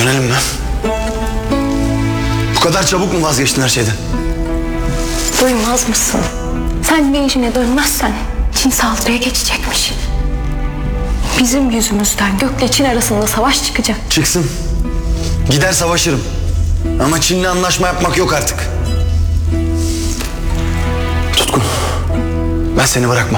Dönelim mi? Bu kadar çabuk mu vazgeçtin her şeyden? Duymaz mısın? Sen bir işine dönmezsen Çin saldırıya geçecekmiş. Bizim yüzümüzden Gök'le Çin arasında savaş çıkacak. Çıksın. Gider savaşırım. Ama Çin'le anlaşma yapmak yok artık. Tutkun, ben seni bırakmam.